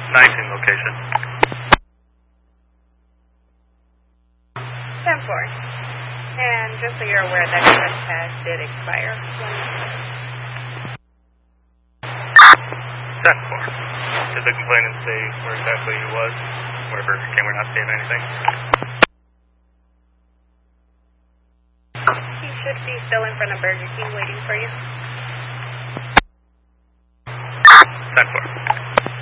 19 location. 10-4. And just so you're aware, that trespass did expire. 10-4. Did the complainant say where exactly he was? Wherever camera not seeing anything? He should be still in front of Burger King waiting for you.